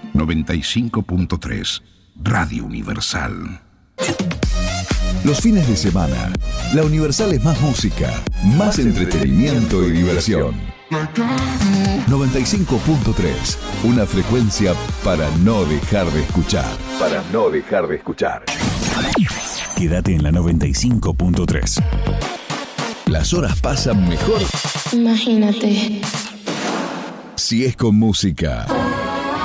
95.3 Radio Universal. Los fines de semana, la Universal es más música, más entretenimiento y diversión. 95.3, una frecuencia para no dejar de escuchar. Para no dejar de escuchar. Quédate en la 95.3. Las horas pasan mejor. Imagínate. Si es con música.